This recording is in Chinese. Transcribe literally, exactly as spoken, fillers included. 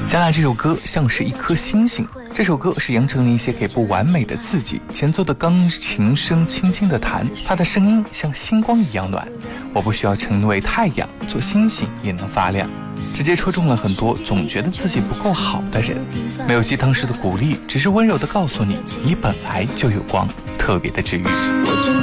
加纳这首歌像是一颗星星，这首歌是杨丞琳写给不完美的自己，前奏的钢琴声轻轻地弹，他的声音像星光一样暖。我不需要成为太阳，做星星也能发亮，直接戳中了很多总觉得自己不够好的人。没有鸡汤式的鼓励，只是温柔地告诉你，你本来就有光，特别的治愈。